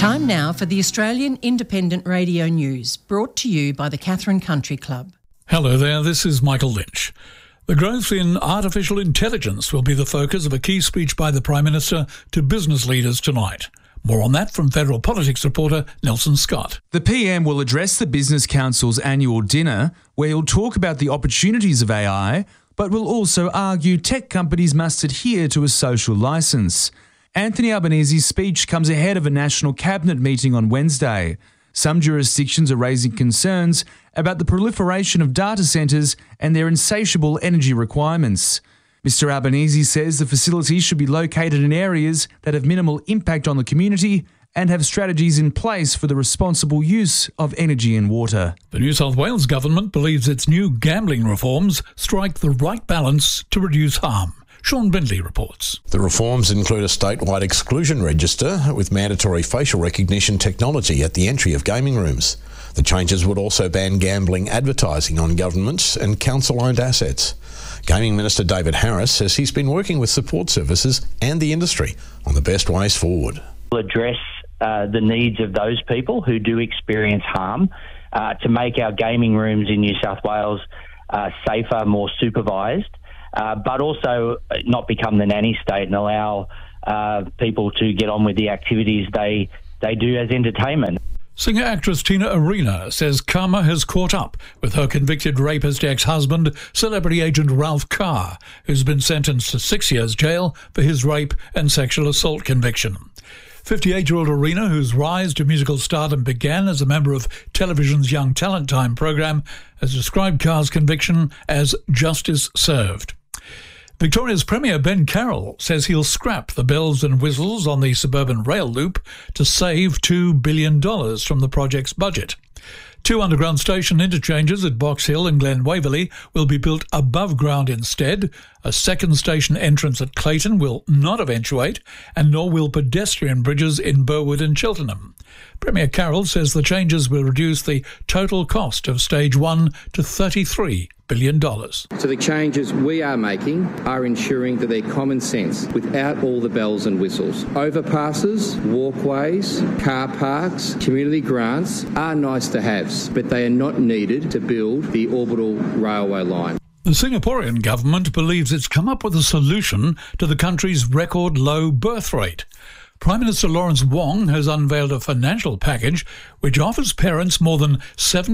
Time now for the Australian Independent Radio News, brought to you by the Katherine Country Club. Hello there, this is Michael Lynch. The growth in artificial intelligence will be the focus of a key speech by the Prime Minister to business leaders tonight. More on that from Federal Politics reporter Nelson Scott. The PM will address the Business Council's annual dinner, where he'll talk about the opportunities of AI, but will also argue tech companies must adhere to a social licence. Anthony Albanese's speech comes ahead of a National Cabinet meeting on Wednesday. Some jurisdictions are raising concerns about the proliferation of data centres and their insatiable energy requirements. Mr Albanese says the facilities should be located in areas that have minimal impact on the community and have strategies in place for the responsible use of energy and water. The New South Wales government believes its new gambling reforms strike the right balance to reduce harm. Sean Bindley reports. The reforms include a statewide exclusion register with mandatory facial recognition technology at the entry of gaming rooms. The changes would also ban gambling advertising on government and council-owned assets. Gaming Minister David Harris says he's been working with support services and the industry on the best ways forward. We'll address the needs of those people who do experience harm to make our gaming rooms in New South Wales safer, more supervised, but also not become the nanny state and allow people to get on with the activities they do as entertainment. Singer-actress Tina Arena says karma has caught up with her convicted rapist ex-husband, celebrity agent Ralph Carr, who's been sentenced to 6 years jail for his rape and sexual assault conviction. 58-year-old Arena, whose rise to musical stardom began as a member of television's Young Talent Time program, has described Carr's conviction as justice served. Victoria's Premier Ben Carroll says he'll scrap the bells and whistles on the suburban rail loop to save $2 billion from the project's budget. 2 underground station interchanges at Box Hill and Glen Waverley will be built above ground instead. A second station entrance at Clayton will not eventuate, and nor will pedestrian bridges in Burwood and Cheltenham. Premier Carroll says the changes will reduce the total cost of Stage 1 to $33 billion. So the changes we are making are ensuring that they're common sense without all the bells and whistles. Overpasses, walkways, car parks, community grants are nice to haves, but they are not needed to build the orbital railway line. The Singaporean government believes it's come up with a solution to the country's record low birth rate. Prime Minister Lawrence Wong has unveiled a financial package which offers parents more than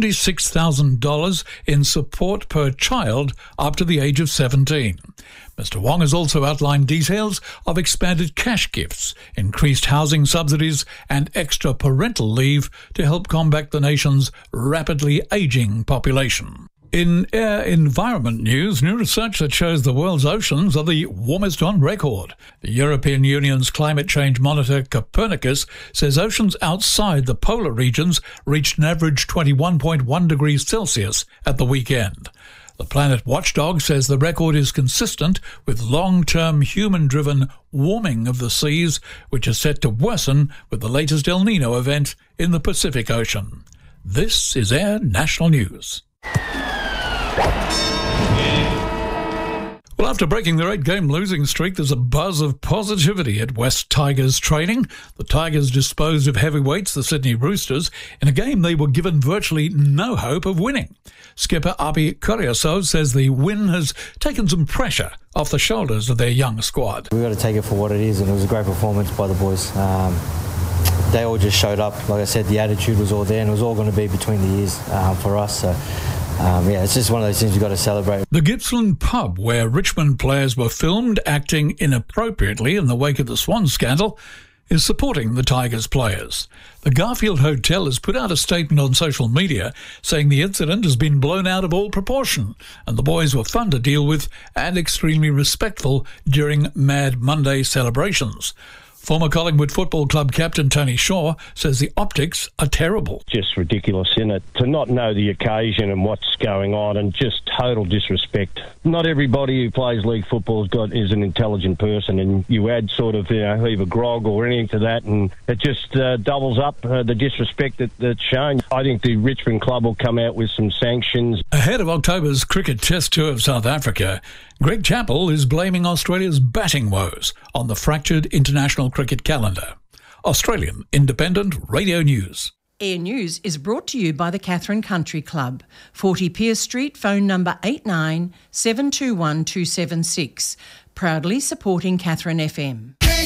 $76,000 in support per child up to the age of 17. Mr Wong has also outlined details of expanded cash gifts, increased housing subsidies and extra parental leave to help combat the nation's rapidly ageing population. In air environment news, new research that shows the world's oceans are the warmest on record. The European Union's climate change monitor Copernicus says oceans outside the polar regions reached an average 21.1 degrees Celsius at the weekend. The Planet Watchdog says the record is consistent with long-term human-driven warming of the seas, which is set to worsen with the latest El Niño event in the Pacific Ocean. This is Air National News. Well, after breaking their 8-game losing streak, there's a buzz of positivity at West Tigers training. The Tigers disposed of heavyweights, the Sydney Roosters, in a game they were given virtually no hope of winning. Skipper Api Koriaso says the win has taken some pressure off the shoulders of their young squad. We've got to take it for what it is, and it was a great performance by the boys. They all just showed up. Like I said, the attitude was all there, and it was all going to be between the ears for us. So. It's just one of those things you've got to celebrate. The Gippsland pub, where Richmond players were filmed acting inappropriately in the wake of the Swan scandal, is supporting the Tigers players. The Garfield Hotel has put out a statement on social media saying the incident has been blown out of all proportion and the boys were fun to deal with and extremely respectful during Mad Monday celebrations. Former Collingwood Football Club captain Tony Shaw says the optics are terrible. Just ridiculous, isn't it? To not know the occasion and what's going on, and just total disrespect. Not everybody who plays league football is an intelligent person, and you add sort of either grog or anything to that, and it just doubles up the disrespect that's shown. I think the Richmond club will come out with some sanctions. Ahead of October's cricket test tour of South Africa, Greg Chappell is blaming Australia's batting woes on the fractured international cricket calendar. Australian Independent Radio News. Air News is brought to you by the Katherine Country Club, 40 Pearce Street, phone number 89 721 276, proudly supporting Katherine FM.